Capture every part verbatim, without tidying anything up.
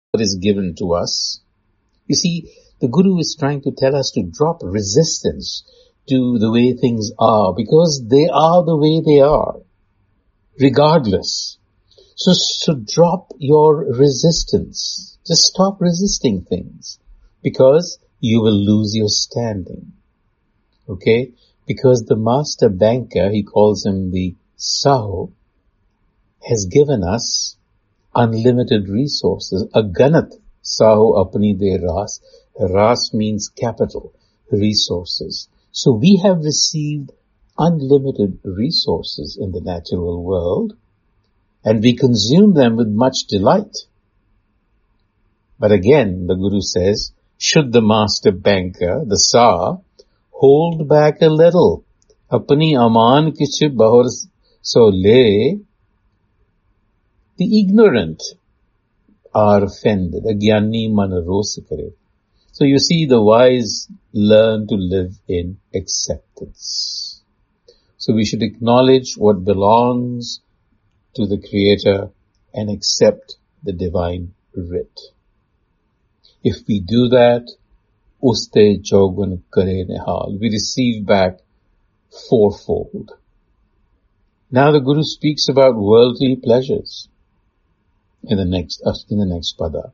is given to us. You see, the Guru is trying to tell us to drop resistance to the way things are, because they are the way they are, regardless. So, so drop your resistance. Just stop resisting things, because you will lose your standing. Okay? Because the master banker, he calls him the Saho, has given us unlimited resources. Aganat Saho apni de ras. Ras means capital, resources. So we have received unlimited resources in the natural world, and we consume them with much delight. But again, the Guru says, should the master banker, the Sa, hold back a little, apni aman kich bahur so le, the ignorant are offended. Agyani man ros kare. So you see, the wise learn to live in acceptance. So we should acknowledge what belongs to the Creator and accept the divine writ. If we do that, uste jogun kare nihal, we receive back fourfold. Now the Guru speaks about worldly pleasures in the next, uh, in the next pada.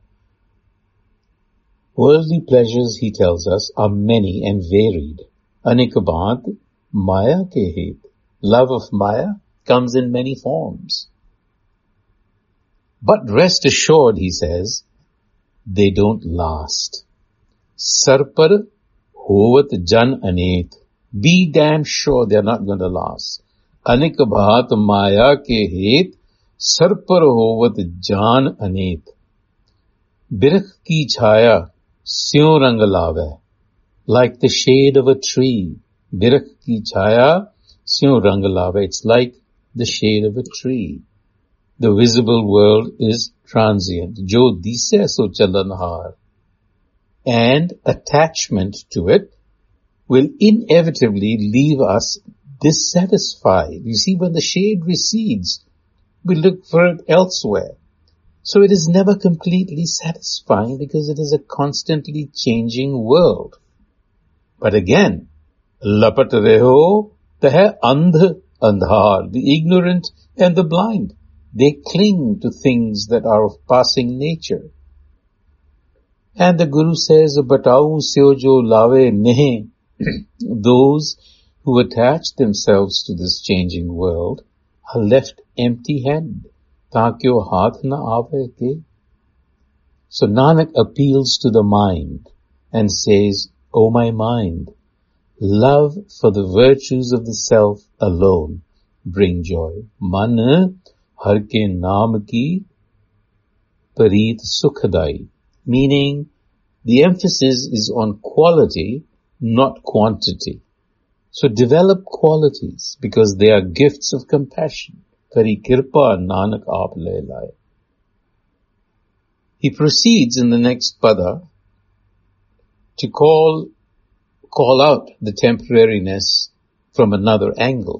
Worldly pleasures, he tells us, are many and varied. Anikabad, Maya ke het. Love of Maya comes in many forms. But rest assured, he says, they don't last. Sarpar hovat jan anet. Be damn sure they're not going to last. Anikabhat Maya ke het. Sarpar hovat jan anet. Birkh ki chhaya Syon rang lave, like the shade of a tree. Birkh ki chhaya, syon rang lave. It's like the shade of a tree. The visible world is transient. Jo dise so chalanhar. And attachment to it will inevitably leave us dissatisfied. You see, when the shade recedes, we look for it elsewhere. So it is never completely satisfying, because it is a constantly changing world. But again, lapat reho teh andh andhar, the ignorant and the blind, they cling to things that are of passing nature. And the Guru says, batau seo jo lave nehe, those who attach themselves to this changing world are left empty-handed. Taakyo haath na aave ke. So Nanak appeals to the mind and says, O my mind, love for the virtues of the self alone bring joy. Man har ke naam ki pareet sukhadai. Meaning, the emphasis is on quality, not quantity. So develop qualities, because they are gifts of compassion. Kari kirpa Nanak aap le laye. He proceeds in the next pada to call, call out the temporariness from another angle.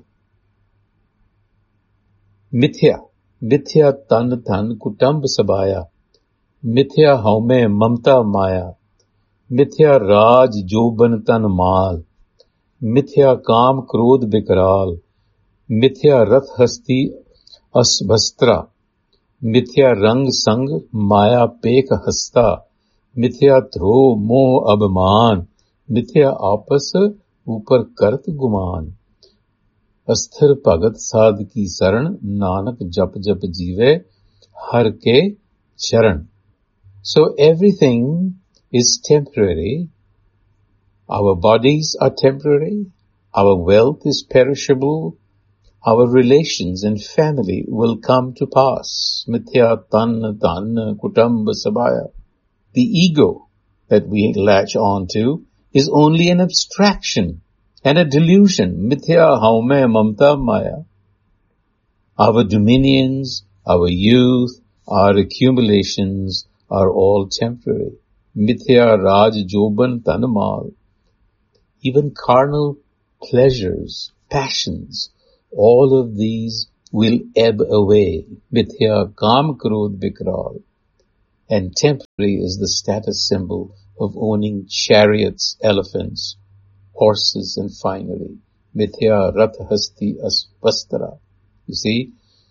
Mithya, mithya tan tan kutamb sabaya, mithya haume mamta maya, mithya raj joban tan mal, mithya kam krodh bikral, mithya rath hasti asbhastra, mithya rang sang maya pek hasta, mithya thro moh abman, mithya apas upar kart guman. Asthir bhagat sadh ki saran, Nanak jap jap jive har ke charan. So everything is temporary. Our bodies are temporary. Our wealth is perishable. Our relations and family will come to pass. Mithya tan tan kutamb sabaya. The ego that we latch on to is only an abstraction and a delusion. Mithya haume mamta maya. Our dominions, our youth, our accumulations are all temporary. Mithya raj joban tanamal. Even carnal pleasures, passions, all of these will ebb away. Mithya kam krodh bikral. and temporary is the status symbol of owning chariots, elephants, horses and finery. Mithya rathahasti asvastara. You see?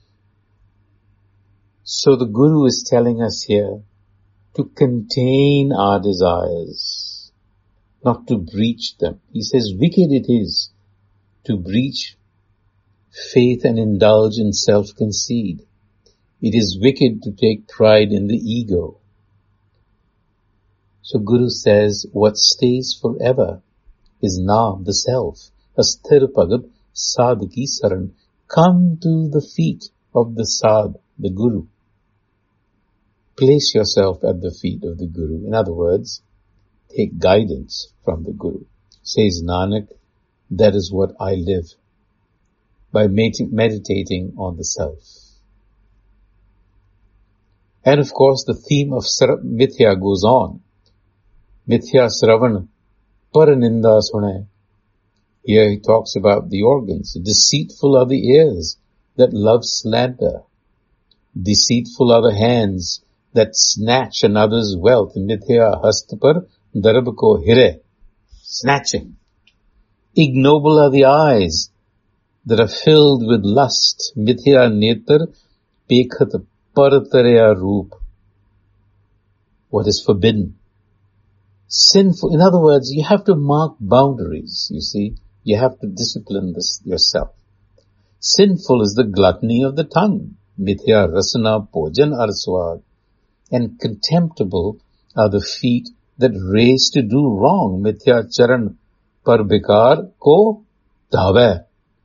So the Guru is telling us here to contain our desires, not to breach them. He says wicked it is to breach faith and indulge in self-conceit. It is wicked to take pride in the ego. So Guru says what stays forever is Naam, the self. Asthir Bhagat Sadhaki Saran. Come to the feet of the Sadh, the Guru. Place yourself at the feet of the Guru. In other words, take guidance from the Guru. Says Nanak, that is what I live, by meditating on the self. And of course the theme of Mithya goes on. Mithya Sravan Paraninda Sune. Here he talks about the organs. Deceitful are the ears that love slander. Deceitful are the hands that snatch another's wealth. Mithya Hastapar Darabko Hire. Snatching. Ignoble are the eyes that are filled with lust. Mithya Netar Pekhat Paratarya Roop. What is forbidden. Sinful, in other words, you have to mark boundaries, you see. You have to discipline this yourself. Sinful is the gluttony of the tongue. Mithya Rasana Pojan Arswad. And contemptible are the feet that race to do wrong. Mithya Charan Parbikar Ko Dhave.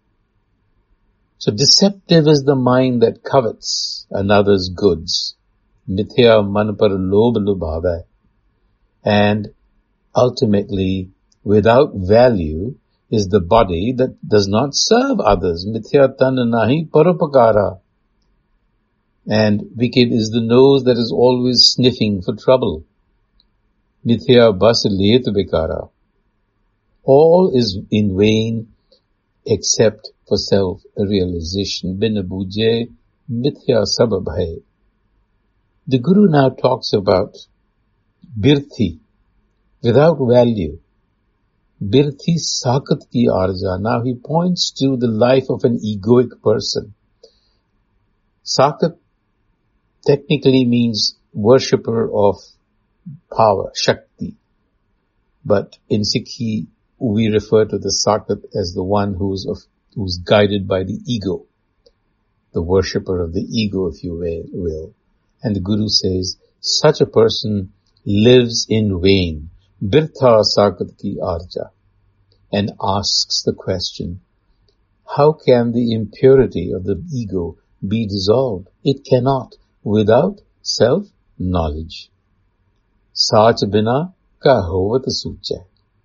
So deceptive is the mind that covets another's goods. Mithya Man Par Lobh Lubhave. And ultimately, without value is the body that does not serve others. Mithya tan nahi parupakara. And wicked is the nose that is always sniffing for trouble. Mithya bas let vikara. All is in vain except for self-realization. Bin bujhe mithya sabab hai. The Guru now talks about birthi, without value. Birthi sakat ki arja. Now he points to the life of an egoic person. Sakat technically means worshipper of power, Shakti. But in Sikhi, we refer to the Sakat as the one who's of, who's guided by the ego. The worshipper of the ego, if you will. And the Guru says, such a person lives in vain. Birtha Sakat ki arja. And asks the question, how can the impurity of the ego be dissolved? It cannot without self-knowledge. Sach bina ka hovat suche.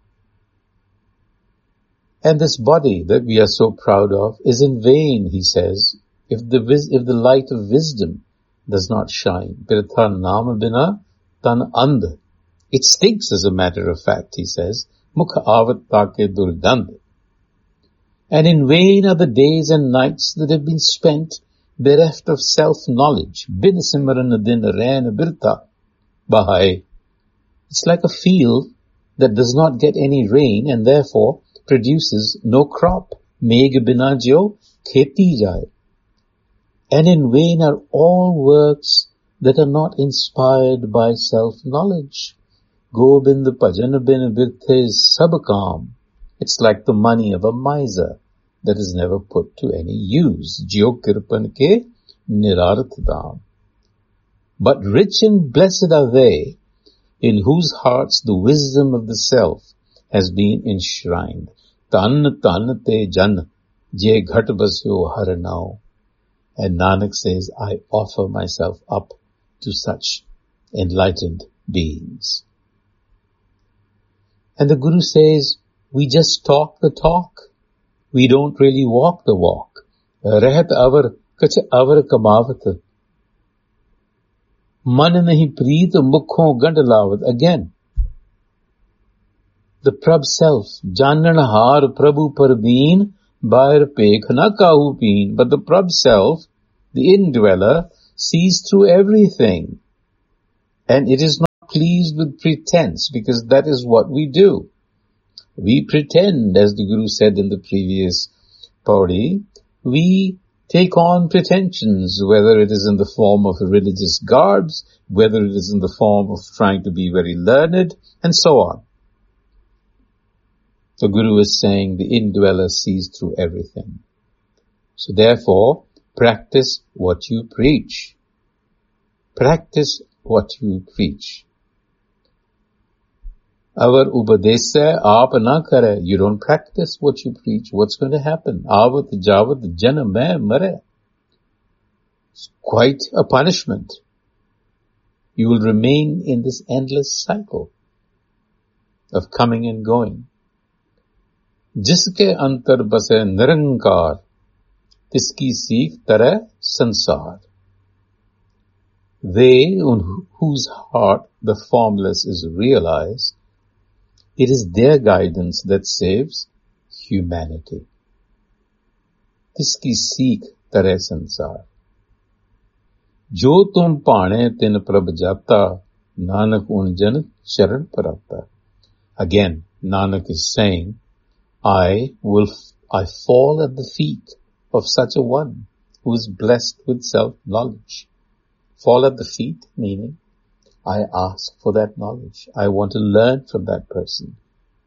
And this body that we are so proud of is in vain, he says, if the vis- if the light of wisdom does not shine. Birtha naam bina tan and. It stinks, as a matter of fact, he says. Mukha avat take duldand. And in vain are the days and nights that have been spent bereft of self-knowledge. Bin simran din rain birta bahai. It's like a field that does not get any rain and therefore produces no crop. Megh bina jo kheti jaye. And in vain are all works that are not inspired by self-knowledge. Gobind bhajan bin birthe sab kaam. It's like the money of a miser that is never put to any use. Jio kirpan ke nirarth daam. But rich and blessed are they in whose hearts the wisdom of the self has been enshrined. Tan tan te jan je ghat basyo har nao. And Nanak says, I offer myself up to such enlightened beings. And the Guru says, we just talk the talk. We don't really walk the walk. Rehat avar kach avar kamavat. Man nahi preet mukho gand lavat. Again, the Prabh self, janan har Prabhu parbeen, bair pekh na kahu peen. But the Prabh self, the indweller, sees through everything. And it is not pleased with pretense, because that is what we do. We pretend, as the Guru said in the previous pauri, we take on pretensions, whether it is in the form of religious garbs, whether it is in the form of trying to be very learned, and so on. The Guru is saying the indweller sees through everything. So therefore, practice what you preach. Practice what you preach. Avar upadesya aap na kare. You don't practice what you preach. What's going to happen? Avat javat jana mein mare. It's quite a punishment. You will remain in this endless cycle of coming and going. Jiske antar base nirankar, tiski seekh tare sansar. They on whose heart the formless is realized, it is their guidance that saves humanity. Tiski seekh tare sansar. Jo tum paane tin prabh jata, Nanak unjan charan parata. Again, Nanak is saying, I will, I fall at the feet of such a one who is blessed with self-knowledge. Fall at the feet, meaning I ask for that knowledge. I want to learn from that person.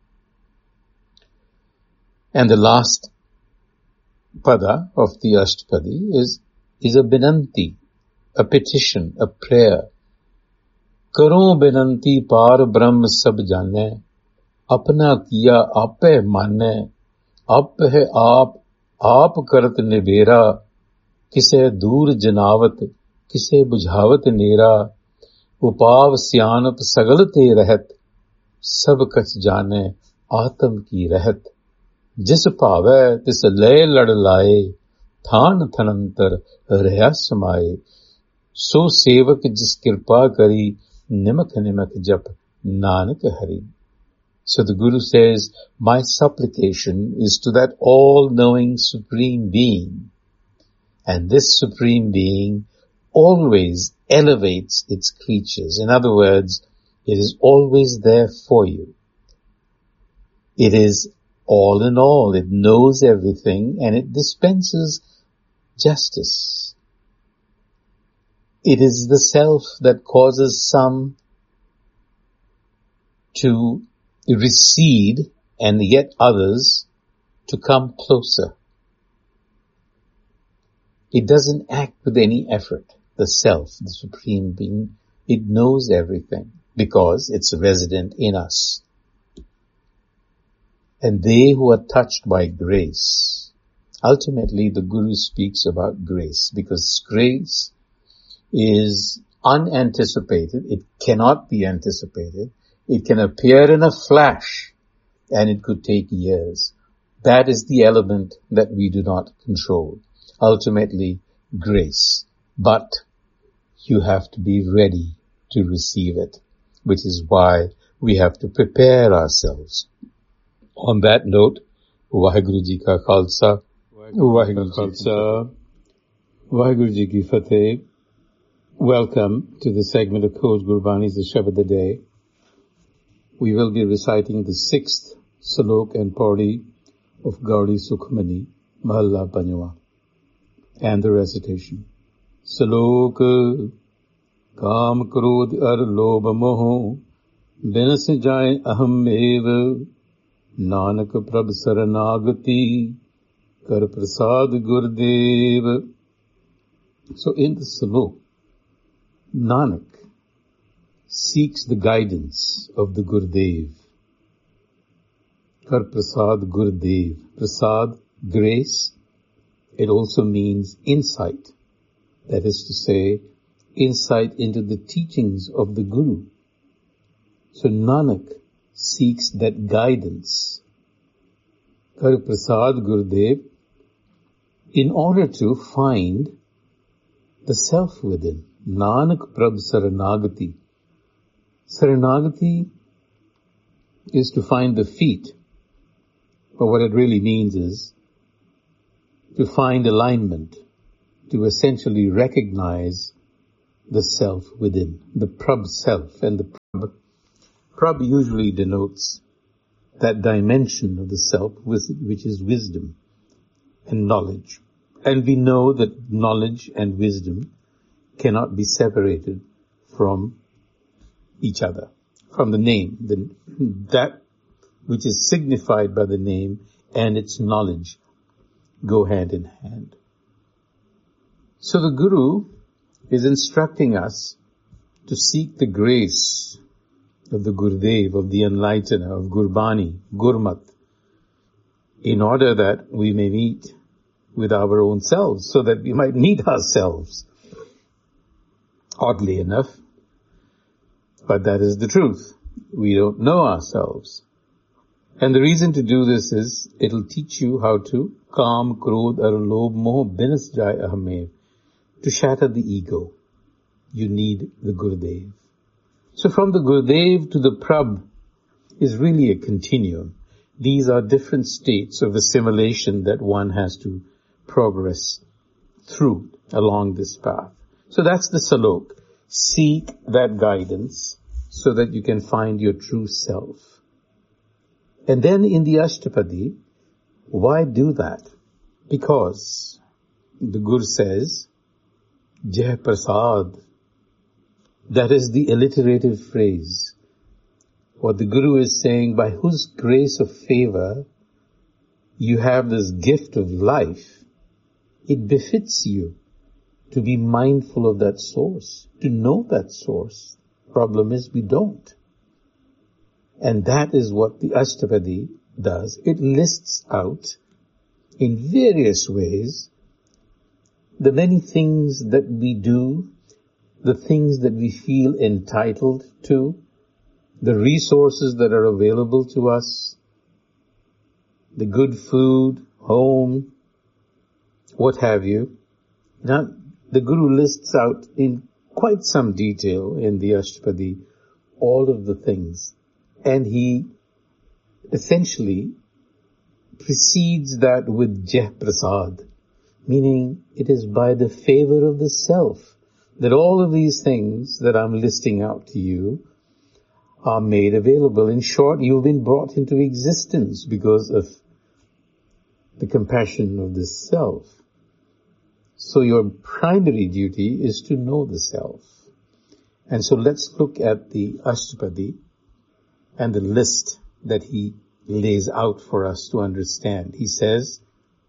And the last pada of the Ashtapadi is, is a binanti, a petition, a prayer. Karo binanti par brahm sab jane, apna kiya ape mane, ap hai aap, aap karat nibera, kise dur janavat, kise bujhavat nera, upav syanat sagalate rahat, sab kach jane, atam ki rahat. Jis pave tis lay lad laye, than thanantar raya samaye. So sevak jis kirpa kari, nimak nimak jap, Nanak hari. So the Guru says, my supplication is to that all-knowing Supreme Being. And this Supreme Being always elevates its creatures. In other words, it is always there for you. It is all in all. It knows everything and it dispenses justice. It is the self that causes some to recede and yet others to come closer. It doesn't act with any effort. The self, the Supreme Being, it knows everything because it's resident in us. And they who are touched by grace, ultimately the Guru speaks about grace because grace is unanticipated. It cannot be anticipated. It can appear in a flash and it could take years. That is the element that we do not control. Ultimately, grace. But you have to be ready to receive it, which is why we have to prepare ourselves. On that note, Vaheguru Ji Ka Khalsa, Vaheguru Khalsa, Vaheguru Ji Ki Fateh. Welcome to the segment of Khoj Gurbani's The Shabad the Day. We will be reciting the sixth Salok and Pauri of Gaudi Sukhmani, Mahalla Panjwa, and the recitation. Salok Kam Krodh Ar Lobh Moh Binas Jaye Aham Ev Nanak Prabh Saranagati Kar Prasad Gurdev. So in the Salok, Nanak seeks the guidance of the Gurdev. Kar Prasad Gurdev. Prasad, grace. It also means insight. That is to say, insight into the teachings of the Guru. So Nanak seeks that guidance. Kar Prasad Gurdev, in order to find the self within. Nanak Prabh Saranagati. Saranagati is to find the feet. But what it really means is to find alignment, to essentially recognize the self within, the prab self. And the prab, prab usually denotes that dimension of the self which is wisdom and knowledge. And we know that knowledge and wisdom cannot be separated from each other, from the name. The, that which is signified by the name and its knowledge go hand in hand. So the Guru is instructing us to seek the grace of the Gurudev, of the Enlightener, of Gurbani, Gurmat, in order that we may meet with our own selves, so that we might meet ourselves. Oddly enough, but that is the truth. We don't know ourselves. And the reason to do this is, it'll teach you how to calm, krodh, ar lobh, moh, binas jai ahmev. To shatter the ego, you need the Gurudev. So from the Gurudev to the Prab is really a continuum. These are different states of assimilation that one has to progress through along this path. So that's the salok. Seek that guidance so that you can find your true self. And then in the Ashtapadi, why do that? Because the Guru says, Jai Prasad. That is the alliterative phrase. What the Guru is saying, by whose grace of favor you have this gift of life, it befits you to be mindful of that source, to know that source. Problem is we don't. And that is what the Ashtapadi does. It lists out in various ways the many things that we do, the things that we feel entitled to, the resources that are available to us, the good food, home, what have you. Now, the Guru lists out in quite some detail in the Ashtapadi all of the things. And he essentially precedes that with Jai Prasad, meaning it is by the favor of the self that all of these things that I'm listing out to you are made available. In short, you've been brought into existence because of the compassion of the self. So your primary duty is to know the self. And so let's look at the Ashtapadi and the list that he lays out for us to understand. He says,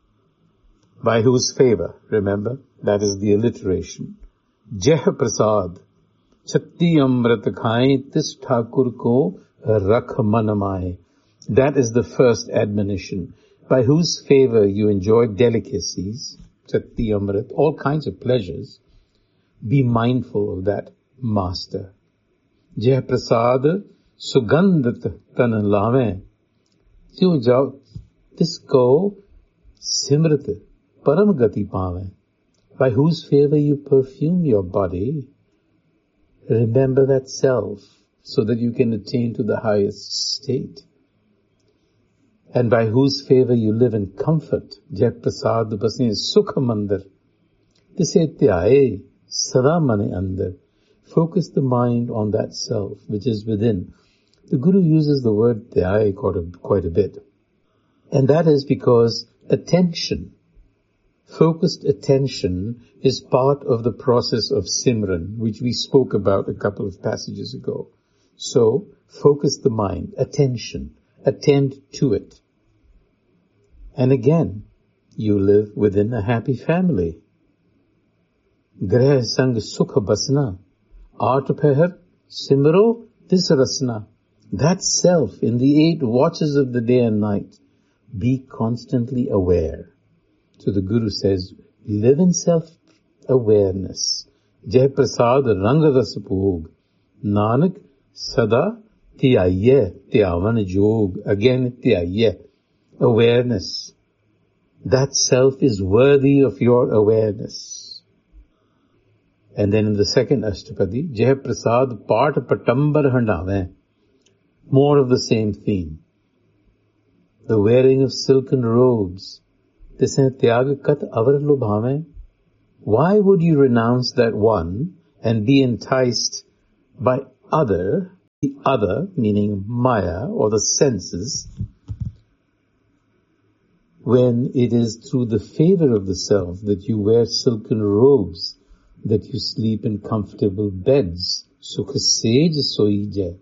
by whose favor, remember, that is the alliteration. Jai Prasad, Chatti Amrit Khai, Tis Thakur ko Rakh Manamai. That is the first admonition. By whose favor you enjoy delicacies, Chatti Amrit, all kinds of pleasures, be mindful of that master. Jai Prasad, Sugandhat Tan Lave. Jo jao, tisko Simrit Param Gati Pave. By whose favor you perfume your body, remember that self so that you can attain to the highest state. And by whose favor you live in comfort, Jai Prasad Basne Sukha Mandar, Tise Tyaye Sada Mane Andar. Focus the mind on that self which is within. The Guru uses the word Tyaye quite a, quite a bit. And that is because attention, focused attention is part of the process of Simran, which we spoke about a couple of passages ago. So, focus the mind, attention, attend to it. And again, you live within a happy family. Greh sang sukha basna, art pehar simro tis rasna. That self in the eight watches of the day and night, be constantly aware. So the Guru says, live in self-awareness. Jai Prasad Rangaras Bhog. Nanak Sada Tyaye Tyavan Jog. Again Tyaye. Awareness. That self is worthy of your awareness. And then in the second Ashtapadi, Jai Prasad Part Patambar Handave. More of the same theme. The wearing of silken robes. Why would you renounce that one and be enticed by other, the other meaning Maya or the senses, when it is through the favor of the self that you wear silken robes, that you sleep in comfortable beds. Sukh sej soi jai.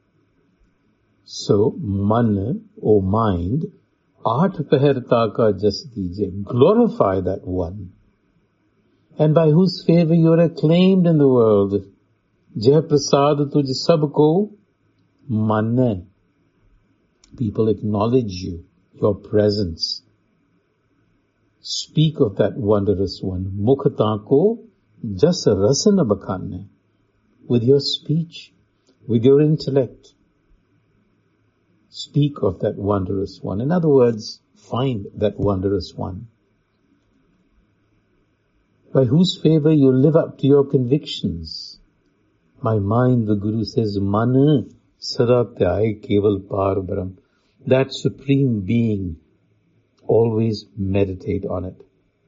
So, man or mind, aat paharta ka jas dije. Glorify that one. And by whose favor you are acclaimed in the world. Jai prasad tuj sabko manne. People acknowledge you, your presence. Speak of that wondrous one. Mukhta ko jas rasana bakhanne. With your speech, with your intellect. Speak of that wondrous one. In other words, find that wondrous one. By whose favor you live up to your convictions. My mind, the Guru says, man sada tyai keval par brahm. That supreme being, always meditate on it.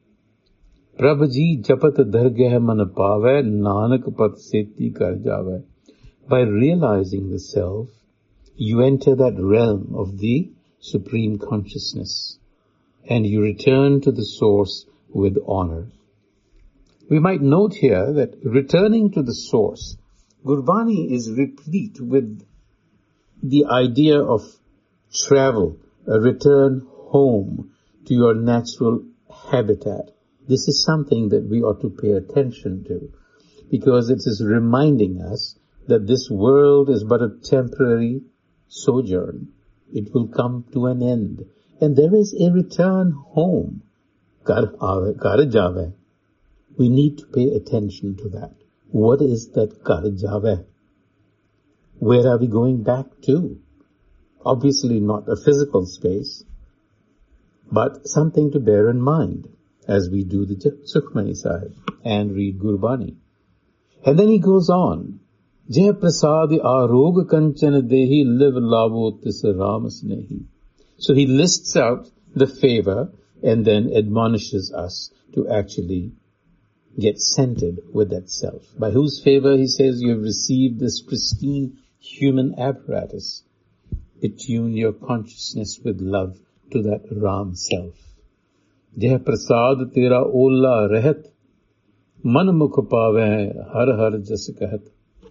Prabhuji japat dhargah man pave, nanak pat seti kar jave. By realizing the self, you enter that realm of the supreme consciousness, and you return to the source with honor. We might note here that returning to the source, Gurbani is replete with the idea of travel, a return home to your natural habitat. This is something that we ought to pay attention to, because it is reminding us that this world is but a temporary sojourn. It will come to an end. And there is a return home. Kar jave. We need to pay attention to that. What is that kar jave? Where are we going back to? Obviously not a physical space, but something to bear in mind as we do the Sukhmani Sahib and read Gurbani. And then he goes on. Jai prasad arog kanchan dehi liv lavo tis ram snehi. So he lists out the favor and then admonishes us to actually get centered with that self. By whose favor, he says, you have received this pristine human apparatus. Attune your consciousness with love to that Ram self. Jai prasad tera ola rehat, man mukh pave har har jas kahat.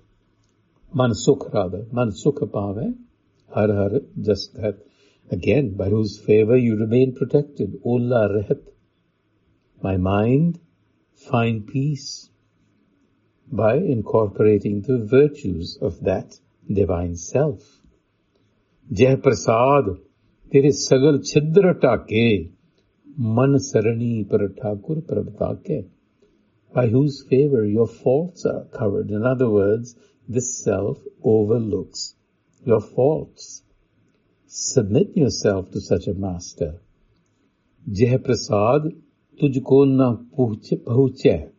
Man sukh rather, man sukh pave har har jas kahat. Again, by whose favor you remain protected. Ola rehat. My mind, find peace by incorporating the virtues of that divine self. Jai prasad tere sagal chidra take, man sarani par thakur prabhake. By whose favor your faults are covered. In other words, this self overlooks your faults. Submit yourself to such a master. Jai prasad tujhko na pahuche.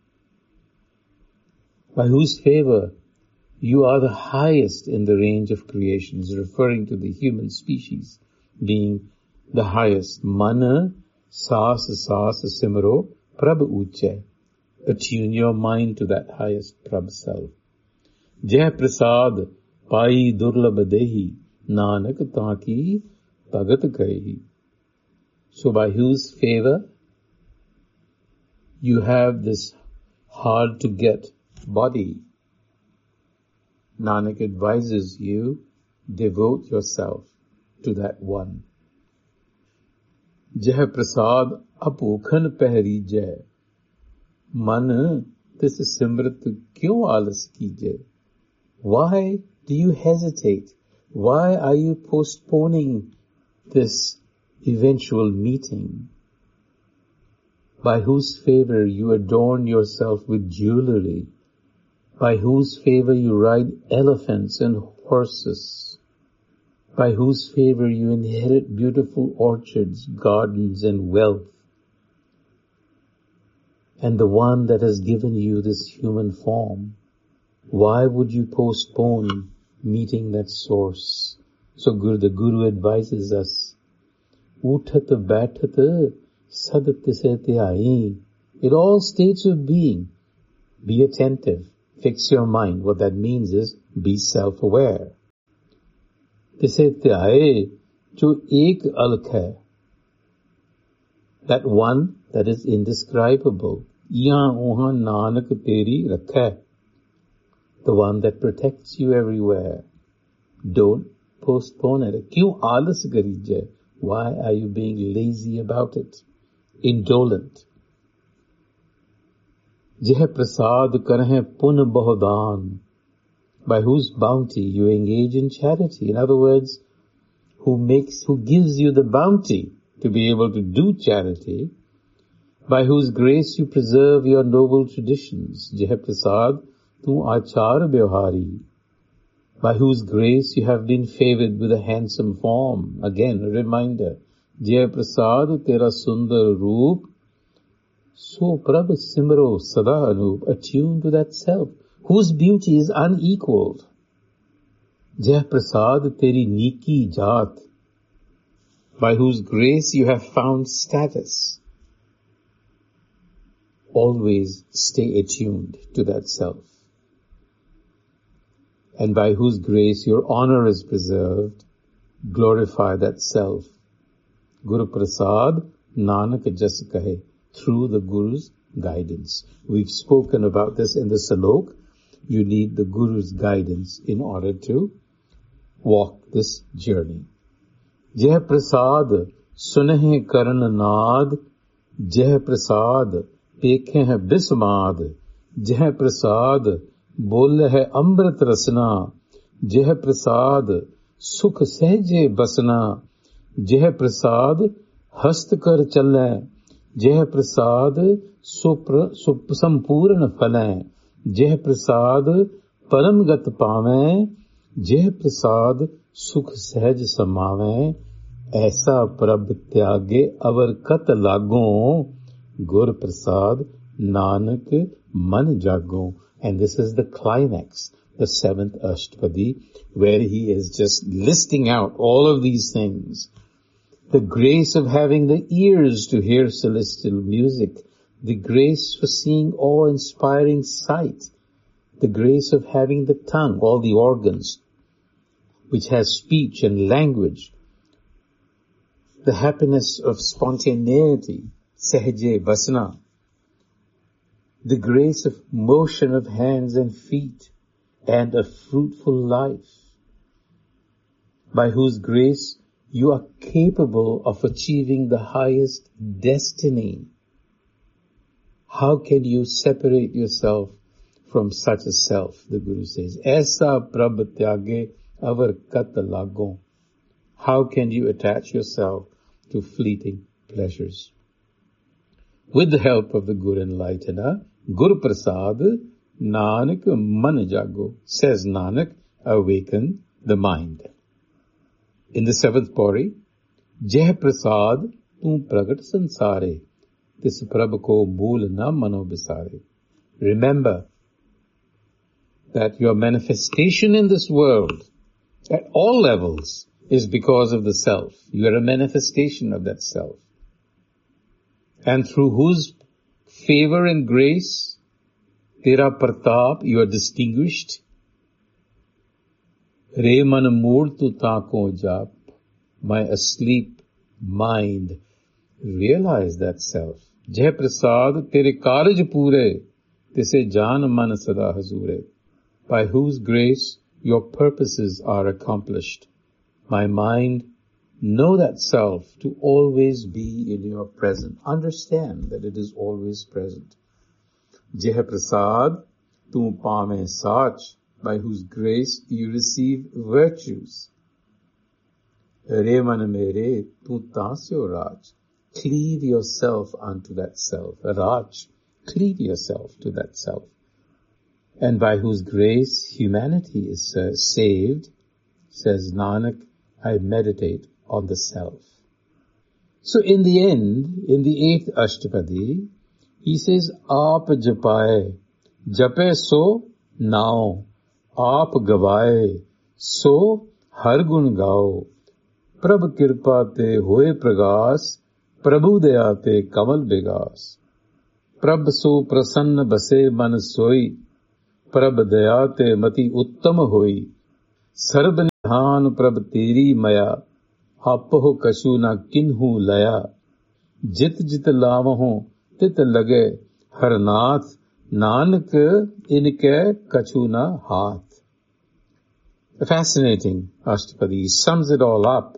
By whose favor you are the highest in the range of creations, referring to the human species being the highest. Mana sas sas simro prabh uche. Attune your mind to that highest prabh self. Jai prasad pai durlabh dehi, nanak taki bhagat kahi. So by whose favor you have this hard to get body, Nanak advises you, devote yourself to that one. Jai prasad apokhan pehri jai. Man, this is simrat kyun alas kije? Why do you hesitate? Why are you postponing this eventual meeting? By whose favor you adorn yourself with jewelry, by whose favor you ride elephants and horses, by whose favor you inherit beautiful orchards, gardens, and wealth, and the one that has given you this human form. Why would you postpone meeting that source? So Guru, the Guru advises us, Uthat Baitat Sadat Se Ai. In all states of being, be attentive, Fix your mind. What that means is be self-aware. Tise Dhyaye jo ek alkh hai, that one that is indescribable. Yahan ohan Nanak teri rakha, the one that protects you everywhere. Don't postpone it. Kyun aalas kari jaye? Why are you being lazy about it? Indolent. Jeh prasad karhe pun bahudan, by whose bounty you engage in charity. In other words, who makes, who gives you the bounty to be able to do charity, by whose grace you preserve your noble traditions. Jeh prasad tu achar vyavhari, by whose grace you have been favored with a handsome form. Again, a reminder. Jai prasad tera sundar roop, so prabh simro sada anup, attuned to that self, whose beauty is unequaled. Jai prasad teri niki jaat, by whose grace you have found status. Always stay attuned to that self, and by whose grace your honor is preserved. Glorify that self. Guru Prasad, Nanak jas kahe, through the Guru's guidance. We've spoken about this in the Salok. You need the Guru's guidance in order to walk this journey. Jeh Prasad, sunehe karan naad, Jeh Prasad, pekhe hai bismad, Jeh Prasad, बोल है अमृत रसना, जह प्रसाद सुख सहजे बसना, जह प्रसाद हस्त कर चले, जह प्रसाद सुप्र संपूर्ण फले, जह प्रसाद परम गत पावे, जह प्रसाद सुख सहज समावे, ऐसा प्रभ त्यागे अवर कत लागो, गुर प्रसाद नानक मन जागो. And this is the climax, the seventh Ashtapadi, where he is just listing out all of these things. The grace of having the ears to hear celestial music, the grace for seeing awe-inspiring sight, the grace of having the tongue, all the organs, which has speech and language, the happiness of spontaneity, Sahaje Vasana, the grace of motion of hands and feet, and a fruitful life, by whose grace you are capable of achieving the highest destiny. How can you separate yourself from such a self? The Guru says, Aisa prabh tyage avar kat lago. How can you attach yourself to fleeting pleasures? With the help of the Guru Enlightener, Guru Prasad, Nanak man jago, says Nanak, awaken the mind. In the seventh Pauri, Jeh Prasad tu pragat sansare, tis prabh ko mool na mano bisare. Remember that your manifestation in this world, at all levels, is because of the self. You are a manifestation of that self. And through whose favor and grace, tera pratap, you are distinguished. Re man mood tu taako jap, my asleep mind, realize that self. Jai prasad tere karaj pure, tise jaan man sada hazure, by whose grace your purposes are accomplished. My mind, know that self to always be in your present. Understand that it is always present. Jeh Prasad, tu paame sach, by whose grace you receive virtues. Re man mere, tu tasyo raj. Cleave yourself unto that self. Raj, cleave yourself to that self. And by whose grace humanity is uh, saved, says Nanak, I meditate on the self. So in the end, in the eighth Ashtapadi, he says, Aap japaye, jape so nao, aap gavaye, so har gun gao, prabh kirpa te hoye pragas, prabhu daya te kamal begas, prabh so prasanna base man soi, प्रभ दया ते मति उत्तम होई, SERB निधान प्रभ तेरी मया, आपहो कछु न किन्हु लया, जित जित लावहों तित लगे, हर नाथ नानक इनके कछु न हाथ. A fascinating Ashtapadi. He sums it all up.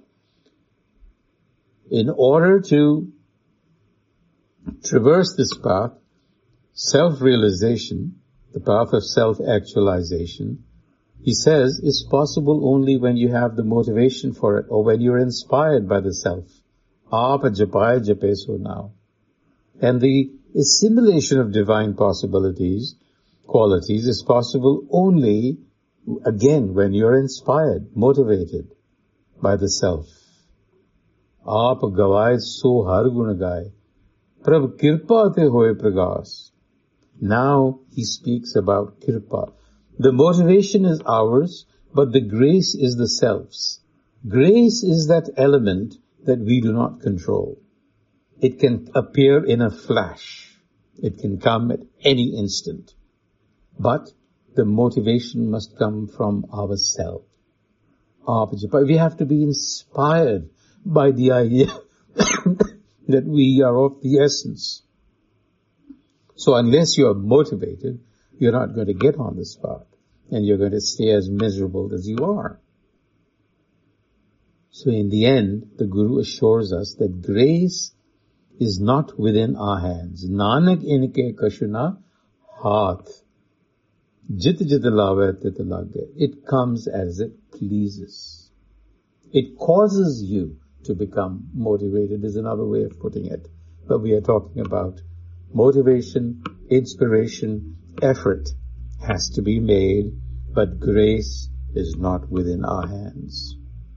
In order to traverse this path, self-realization, the path of self-actualization, he says, is possible only when you have the motivation for it, or when you're inspired by the self. Aap japai jape so now. And the assimilation of divine possibilities, qualities, is possible only, again, when you're inspired, motivated by the self. Aap gawai so har gun gaye, prab kirpa te hoye pragas. Now he speaks about kirpa. The motivation is ours, but the grace is the self's. Grace is that element that we do not control. It can appear in a flash. It can come at any instant. But the motivation must come from ourselves. We have to be inspired by the idea that we are of the essence. So unless you are motivated, you're not going to get on this path, and you're going to stay as miserable as you are. So in the end, the Guru assures us that grace is not within our hands. Nanak inke kashuna haath. Jit jit lave tit lage. It comes as it pleases. It causes you to become motivated is another way of putting it. But we are talking about motivation, inspiration, effort has to be made, but grace is not within our hands.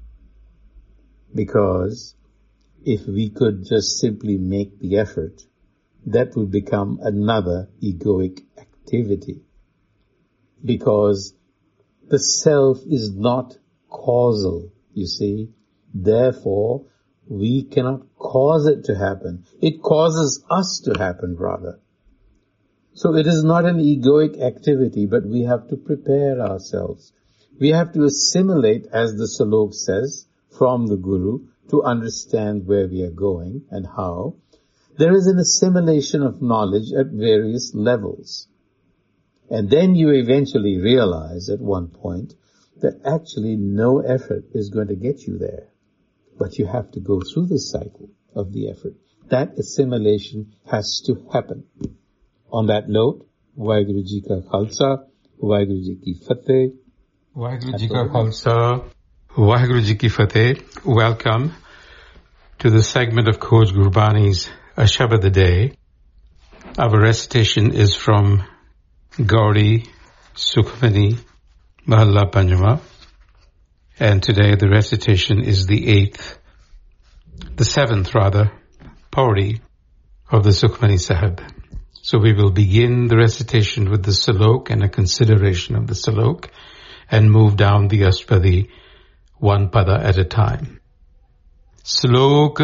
Because if we could just simply make the effort, that would become another egoic activity. Because the self is not causal, you see. Therefore, we cannot cause it to happen. It causes us to happen, rather. So it is not an egoic activity, but we have to prepare ourselves. We have to assimilate, as the Salok says, from the Guru, to understand where we are going and how. There is an assimilation of knowledge at various levels. And then you eventually realize at one point that actually no effort is going to get you there. But you have to go through the cycle of the effort. That assimilation has to happen. On that note, Vaheguru Ji ka Khalsa, Vaheguru Ji ki Fateh. Vaheguru Ji ka Khalsa, Vaheguru Ji ki Fateh. Welcome to the segment of Khoj Gurbani's A Shabad a Day. Our recitation is from Gauri Sukhmani Mahalla Panjama. And today the recitation is the eighth, the seventh rather, pauri of the Sukhmani Sahib. So we will begin the recitation with the Salok and a consideration of the Salok and move down the Ashtapadi one pada at a time. Salok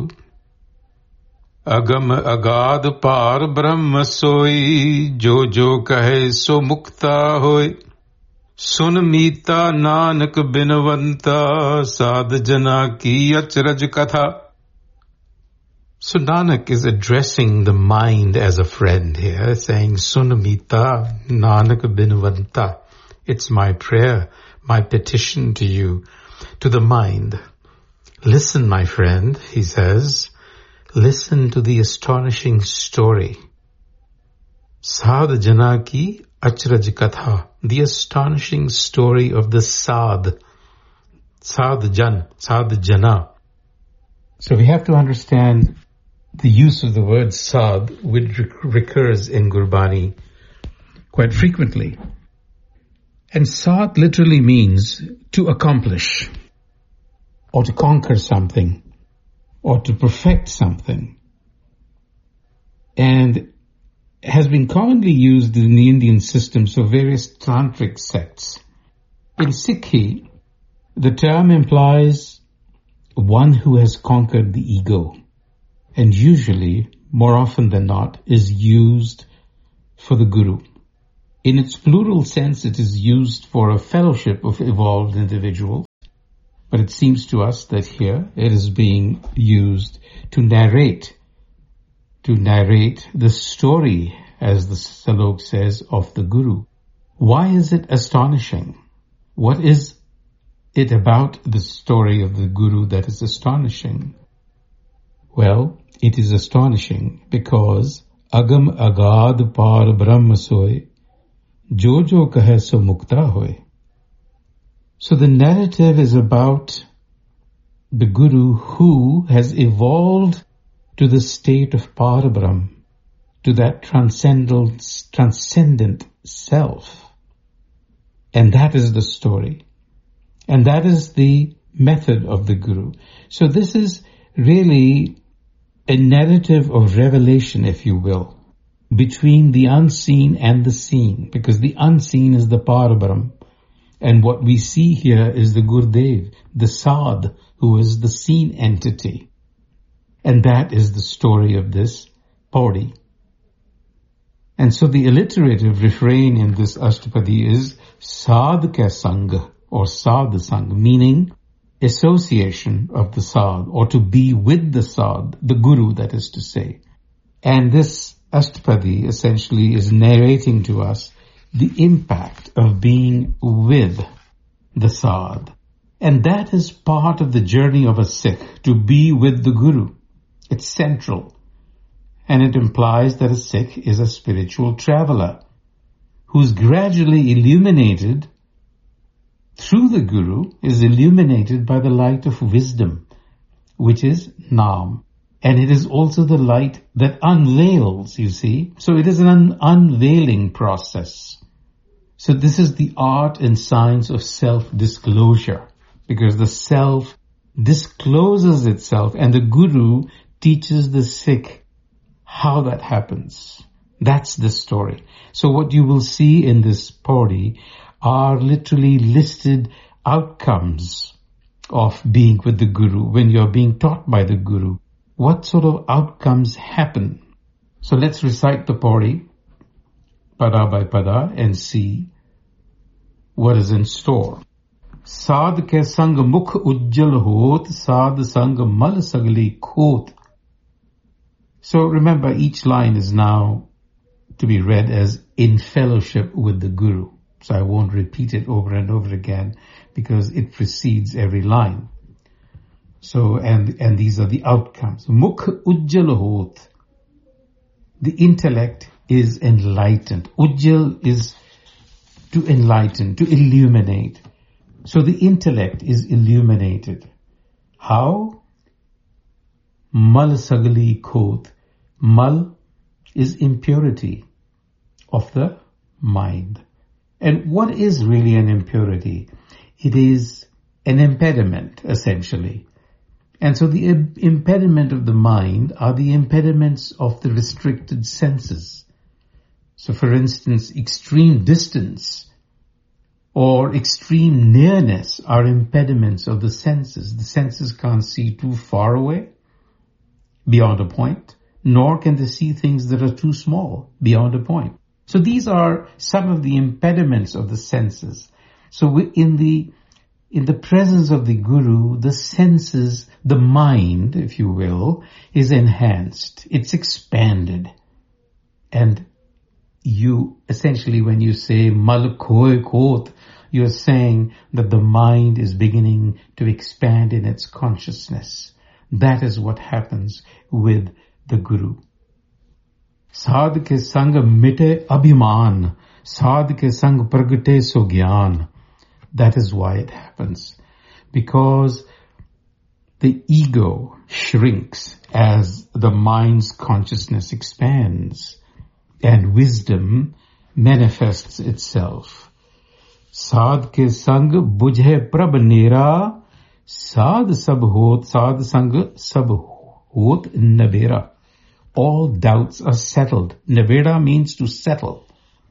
Agam Agad Par Brahma Soi Jo Jo Kahe So Mukta Hoy Sun Meeta Nanak Binavanta Sadh Jana Ki Achraj Katha. So Nanak is addressing the mind as a friend here, saying, Sun Meeta Nanak Binavanta. It's my prayer, my petition to you, to the mind. Listen, my friend, he says, listen to the astonishing story. Sadh Jana Ki Achraj Katha. The astonishing story of the Sadh. Sadh Jan, Sadh Jana. So we have to understand the use of the word Sadh, which recurs in Gurbani quite frequently. And Sadh literally means to accomplish, or to conquer something, or to perfect something. And has been commonly used in the Indian systems of various tantric sects. In Sikhi, the term implies one who has conquered the ego, and usually, more often than not, is used for the Guru. In its plural sense, it is used for a fellowship of evolved individuals, but it seems to us that here it is being used to narrate, to narrate the story, as the Salok says, of the Guru. Why is it astonishing? What is it about the story of the Guru that is astonishing? Well, it is astonishing because Agam Agad Par Brahma Soy, Jo Jo Kahe So Mukta Hoy. So the narrative is about the Guru who has evolved to the state of Parabrahm, to that transcendent, transcendent self. And that is the story. And that is the method of the Guru. So this is really a narrative of revelation, if you will, between the unseen and the seen, because the unseen is the Parabrahm. And what we see here is the Gurudev, the Sad, who is the seen entity. And that is the story of this Pauri. And so the alliterative refrain in this Ashtapadi is Sad Ka Sang, or Sad Sang, meaning association of the Sad, or to be with the Sad, the Guru, that is to say. And this Ashtapadi essentially is narrating to us the impact of being with the Sad. And that is part of the journey of a Sikh, to be with the Guru. It's central. And it implies that a Sikh is a spiritual traveler who's gradually illuminated through the Guru, is illuminated by the light of wisdom, which is Naam. And it is also the light that unveils, you see. So it is an un- unveiling process. So this is the art and science of self-disclosure, because the self discloses itself and the Guru teaches the Sikh how that happens. That's the story. So what you will see in this Pauri are literally listed outcomes of being with the Guru. When you're being taught by the Guru, what sort of outcomes happen? So let's recite the Pauri, pada by pada, and see what is in store. Sad ke sang mukh ujjal hot, sad sang mal sagli khot. So remember, each line is now to be read as in fellowship with the Guru. So I won't repeat it over and over again because it precedes every line. So, and, and these are the outcomes. Mukh ujjal hot. The intellect is enlightened. Ujjal is to enlighten, to illuminate. So the intellect is illuminated. How? Mal sagli khot. Mal is impurity of the mind. And what is really an impurity? It is an impediment, essentially. And so the impediment of the mind are the impediments of the restricted senses. So for instance, extreme distance or extreme nearness are impediments of the senses. The senses can't see too far away, beyond a point, nor can they see things that are too small, beyond a point. So these are some of the impediments of the senses. So in the in the presence of the Guru, the senses, the mind, if you will, is enhanced. It's expanded. And you, essentially when you say mal khoi khot, you're saying that the mind is beginning to expand in its consciousness. That is what happens with the Guru. Sadh ke sang mite abhiman, sadh ke sang pragate so gyan. That is why it happens. Because the ego shrinks as the mind's consciousness expands and wisdom manifests itself. Sadh ke sang bujhe prab nera, sadh sab hot, sadh sang sab hot nabera. All doubts are settled. Naveda means to settle.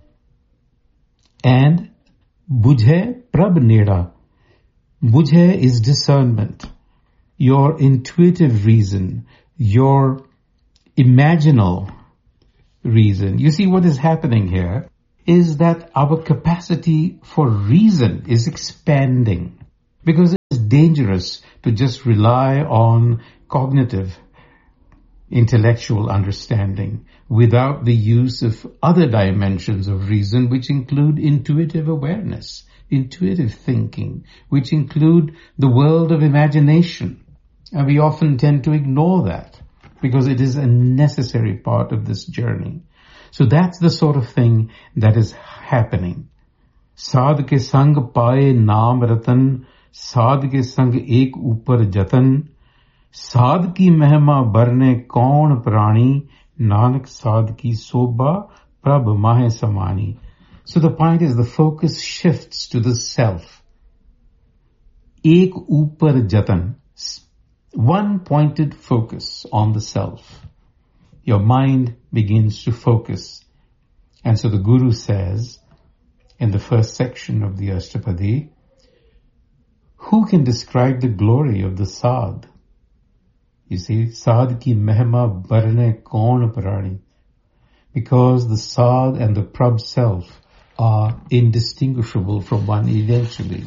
And bujhe prab nera. Bujhe is discernment. Your intuitive reason, your imaginal reason. You see what is happening here is that our capacity for reason is expanding, because it's dangerous to just rely on cognitive, intellectual understanding without the use of other dimensions of reason, which include intuitive awareness, intuitive thinking, which include the world of imagination. And we often tend to ignore that because it is a necessary part of this journey. So that's the sort of thing that is happening. Sadh ke sang paaye naam ratan, sadh ke sang ek upar jatan, sadh ki mehma barne kaun prani, nanak sadh ki sobha prabh mahe samani. So the point is, the focus shifts to the self. Ek upar jatan, one pointed focus on the self. Your mind begins to focus. And so the Guru says in the first section of the Ashtapadi, who can describe the glory of the sadh? You see, sadh ki mehma barne kaun prani. Because the sadh and the prab self are indistinguishable from one eventually.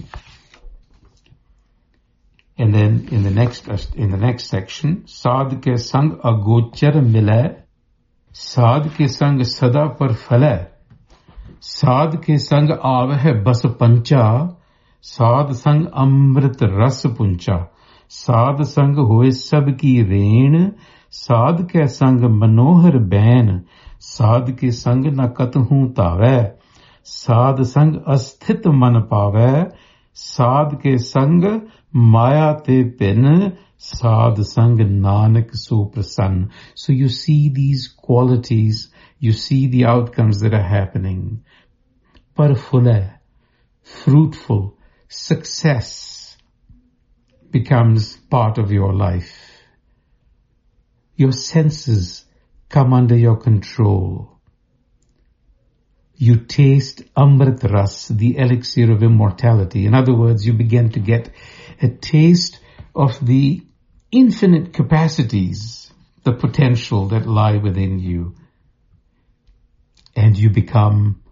And then in the next in the next section, sadh ke sang agochar mile, sadh ke sang sada par phale, sadh ke sang aveh bas pancha, sadh sang amrit ras puncha, sadh sang hoye sab ki reen, sadh ke sang manohar bain, sadh ke sang na kathu tave, sadh sang asthit man pave, sadh ke sang Maya te pen, sadh sang nanak so prasann. So you see these qualities, you see the outcomes that are happening. Parfule, fruitful, success becomes part of your life. Your senses come under your control. You taste Amrit Ras, the elixir of immortality. In other words, you begin to get a taste of the infinite capacities, the potential that lie within you. And you become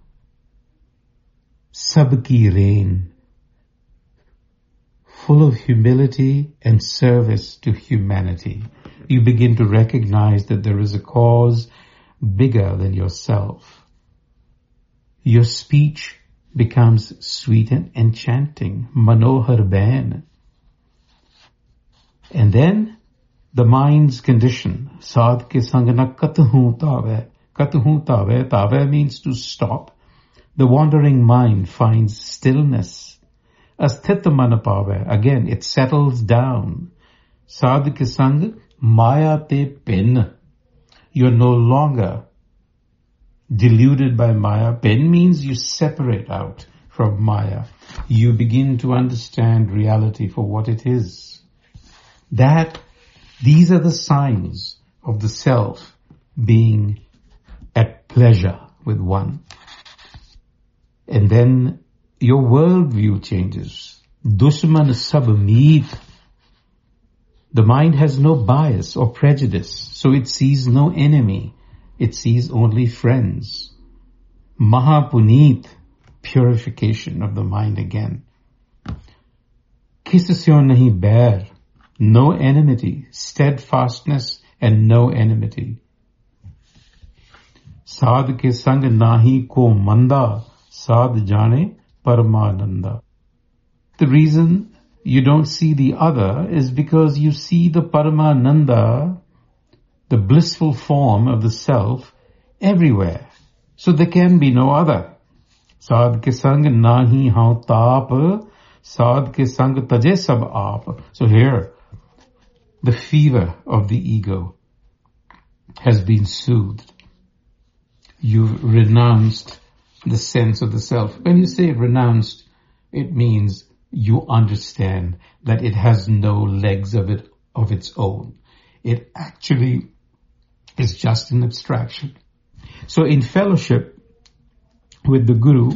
Sabki Rain, full of humility and service to humanity. You begin to recognize that there is a cause bigger than yourself. Your speech becomes sweet and enchanting, manohar bain. And then the mind's condition, sadh ke sangana kathu tave. Kathu tave, tave means to stop. The wandering mind finds stillness. Asthita manapave, again it settles down. Sadh ke sang maya te pen. You're no longer deluded by Maya. Pen means you separate out from Maya. You begin to understand reality for what it is. That, these are the signs of the self being at pleasure with one. And then your worldview changes. Dushman sab meet. The mind has no bias or prejudice, so it sees no enemy. It sees only friends. Mahapunit, purification of the mind again. Kisasyo nahi bair, no enmity, steadfastness and no enmity. Sadh ke sang nahi ko manda, sadh jane paramananda. The reason you don't see the other is because you see the paramananda, the blissful form of the self, everywhere. So there can be no other. Sadh ke sang nahi hau taap, sadh ke sang taje sab aap. So here, the fever of the ego has been soothed. You've renounced the sense of the self. When you say renounced, it means you understand that it has no legs of it of its own. It actually is just an abstraction. So in fellowship with the Guru,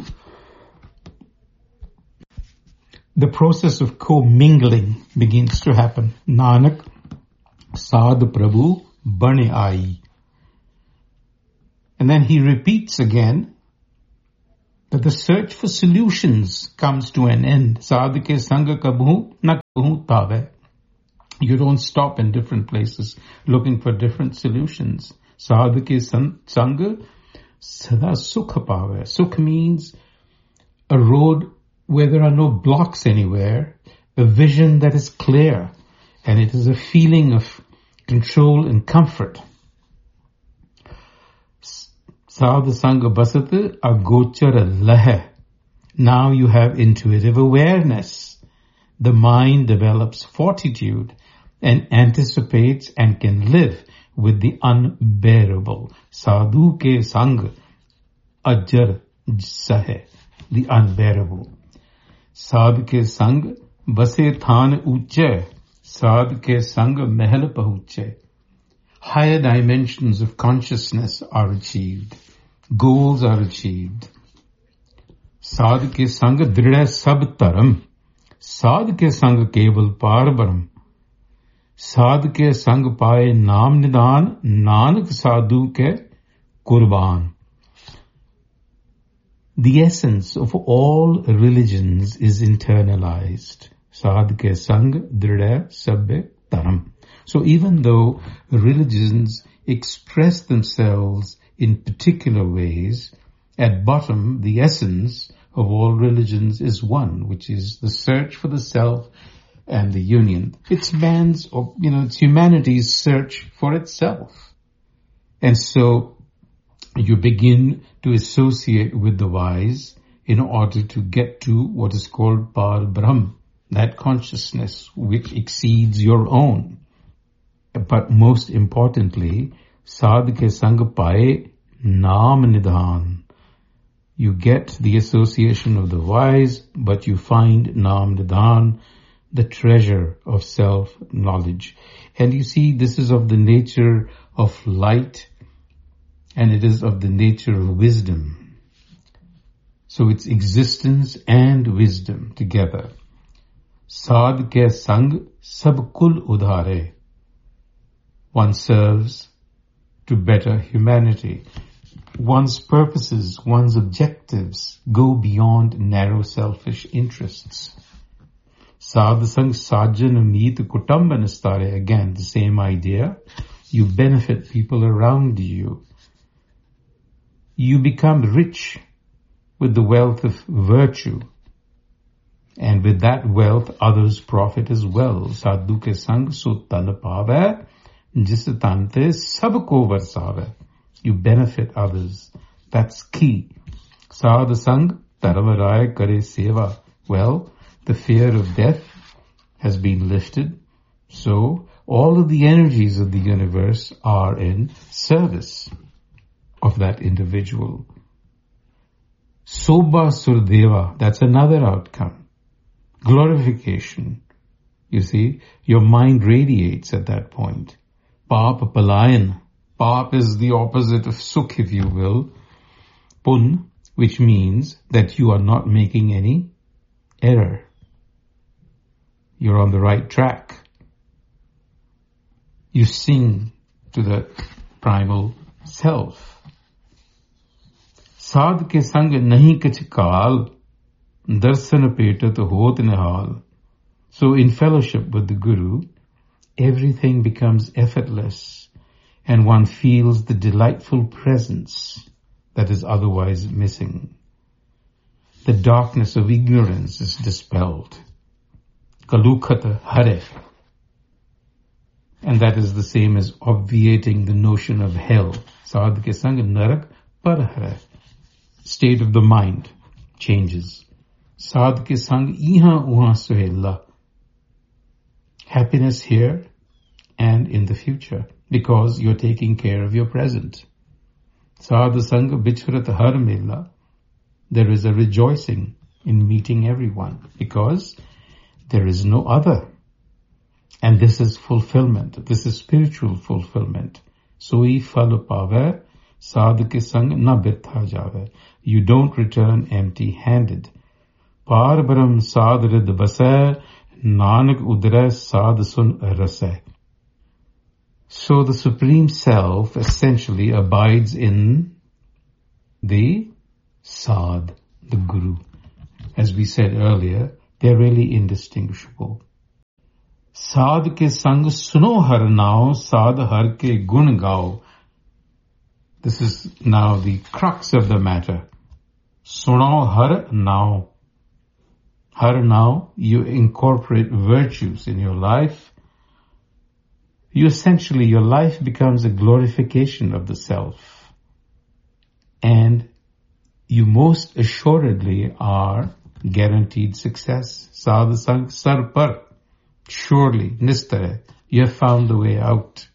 the process of co-mingling begins to happen. Nanak, Sadh Prabhu, Bane Ai. And then he repeats again But the search for solutions comes to an end. Sadhke sanga kabhu na kabhu pave. You don't stop in different places looking for different solutions. Sadhke sanga sada sukha pave. Sukh means a road where there are no blocks anywhere, a vision that is clear, and it is a feeling of control and comfort. Sadhu Sangha Basat Agochara Laha. Now you have intuitive awareness. The mind develops fortitude and anticipates and can live with the unbearable. Sadhu ke Sangha Ajar Sahe. The unbearable. Sadhu ke Sangha Base Than Uche. Sadhu ke Sangha Mahal Pahuche. Higher dimensions of consciousness are achieved. Goals are achieved. Sadh ke sang dridha sab taram. Sadh ke sang keval parbaram. Sadh ke sang paaye naam nidan. Nanak sadhu ke kurban. The essence of all religions is internalized. Sadh ke sang dridha sab taram. So even though religions express themselves in particular ways, at bottom the essence of all religions is one, which is the search for the self and the union. It's man's, or you know, it's humanity's search for itself. And so you begin to associate with the wise in order to get to what is called Par Brahm, that consciousness which exceeds your own. But most importantly, Sadh ke sang paaye naam nidhan. You get the association of the wise, but you find naam nidhan, the treasure of self-knowledge. And you see, this is of the nature of light, and it is of the nature of wisdom. So it's existence and wisdom together. Sadh ke sang sab kul udhare. One serves to better humanity. One's purposes, one's objectives go beyond narrow selfish interests. Sadhasang sajjan meet kutamba nistare. Again, the same idea. You benefit people around you. You become rich with the wealth of virtue. And with that wealth, others profit as well. Sadhu ke sang suttan pave. Jisatante sabko varsave. You benefit others. That's key. Sadhu sang taravaraya kare seva. Well, the fear of death has been lifted. So all of the energies of the universe are in service of that individual. Sobha Surdeva, that's another outcome. Glorification. You see, your mind radiates at that point. Papa palayan. Pap is the opposite of sukh, if you will. Pun, which means that you are not making any error. You're on the right track. You sing to the primal self. Sadh ke sang nahi kach kaal, darsana petat hot nihal. So in fellowship with the Guru, everything becomes effortless, and one feels the delightful presence that is otherwise missing. The darkness of ignorance is dispelled. Kalukhata hare. And that is the same as obviating the notion of hell. Sadh ke sang narak par hare. State of the mind changes. Sadh ke sang iha uha suhella. Happiness here and in the future, because you're taking care of your present. Sadhu Sangha Bichrat Har Mela. There is a rejoicing in meeting everyone, because there is no other. And this is fulfillment. This is spiritual fulfillment. Soi phal pave, sadhu ke sang na birtha jave. You don't return empty-handed. Par Brahm sadrid basay, Nanak udra sad sun rasay. So the Supreme Self essentially abides in the sad, the Guru. As we said earlier, they're really indistinguishable. Saad ke sang suno har nao, saad har ke gun gao. This is now the crux of the matter. Suno har nao. Har nao, you incorporate virtues in your life. You essentially, your life becomes a glorification of the self. And you most assuredly are guaranteed success. Sadh sang sar par. Surely, nistare, you have found the way out.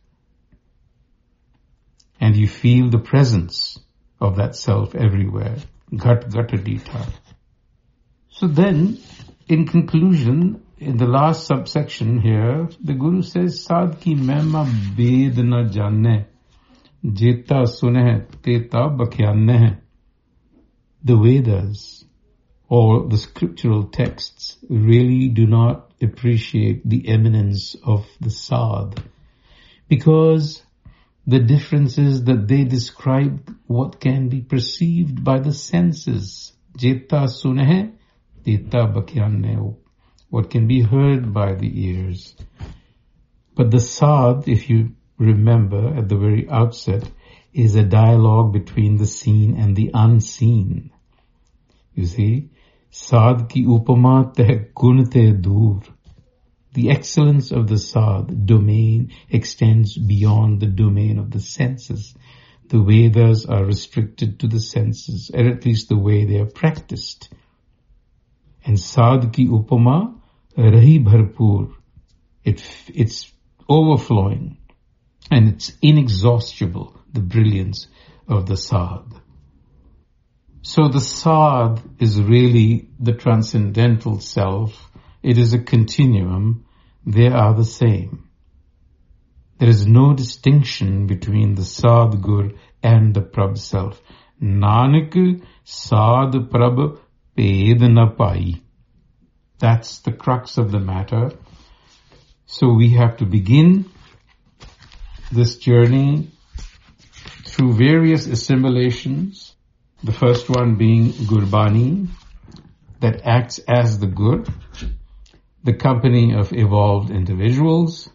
And you feel the presence of that self everywhere. Ghat ghatadita. So then, in conclusion, in the last subsection here, the Guru says, Sadh ki mehma bed na janne, jeta suneh teta bakhyanne hai. The Vedas, or the scriptural texts, really do not appreciate the eminence of the Sadh, because the difference is that they describe what can be perceived by the senses. Jeta suneh teta bakhyanne, what can be heard by the ears. But the Sadh, if you remember at the very outset, is a dialogue between the seen and the unseen. You see, Sadh ki upama teh gun te dur. The excellence of the Sadh domain extends beyond the domain of the senses. The Vedas are restricted to the senses, or at least the way they are practiced. And Sadh ki upama rahi bharpur. It, it's overflowing and it's inexhaustible, the brilliance of the Sadh. So the Sadh is really the transcendental self. It is a continuum. They are the same. There is no distinction between the Sadgur and the Prabh self. Nanak Sadh Prabh Ped na pai. That's the crux of the matter. So we have to begin this journey through various assimilations. The first one being Gurbani, that acts as the Gur, the company of evolved individuals,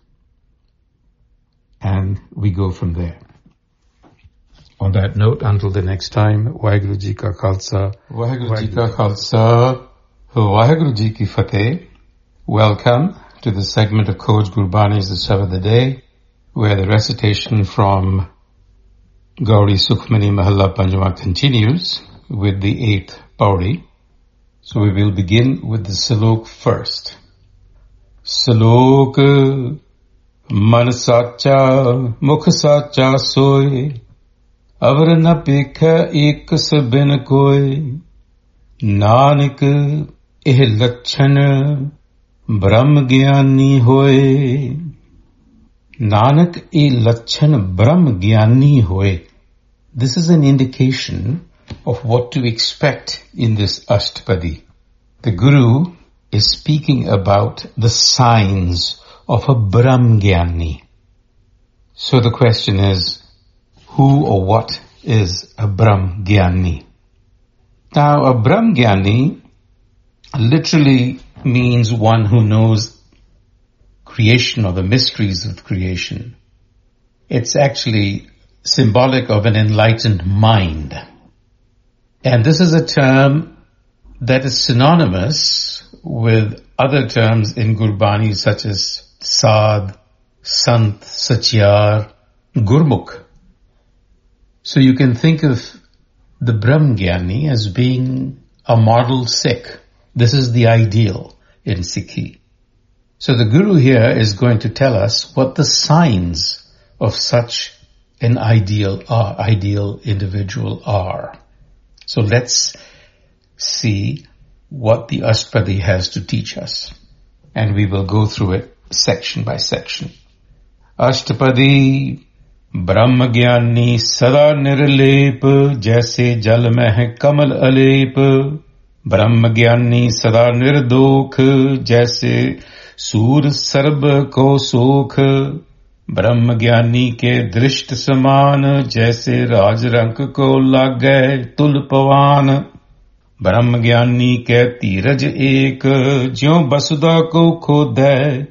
and we go from there. On that note, until the next time, Waheguru Ji Ka Khalsa, Waheguru Ji Ka Khalsa, Waheguru Ji Ki Fateh. Welcome to the segment of Khoj Gurbani's The Shabad of the Day, where the recitation from Gauri Sukhmani Mahalla Panjama continues with the eighth pauri. So we will begin with the Salok first. Salok Man Sacha Mukh Sacha Soy Avar na pekha ek sabin koi Nanak eh lachan Brahm Gyani hoye. Nanak e lachan Brahm Gyani hoye. This is an indication of what to expect in this Ashtapadi. The Guru is speaking about the signs of a Brahm Gyani. So the question is, who or what is a Brahm Gyani? Now, a Brahm Gyani literally means one who knows creation or the mysteries of creation. It's actually symbolic of an enlightened mind. And this is a term that is synonymous with other terms in Gurbani such as Sadh, Sant, Satyar, Gurmukh. So you can think of the Brahm Gyani as being a model Sikh. This is the ideal in Sikhi. So the Guru here is going to tell us what the signs of such an ideal are, ideal individual are. So let's see what the Ashtapadi has to teach us. And we will go through it section by section. Ashtapadi Brahma Gyani Sada Nirlep Jaise Jal Meh Kamal Alep Brahma Gyani Sada Nirdokh Jaise Sur Sarb Ko Sokh Brahma Gyani Ke Drisht Saman Jaise Raj Rank Ko Lagay Tul Pavan. ब्रह्म ज्ञानी कै धीरज एक ज्यों बसुदा को खोदै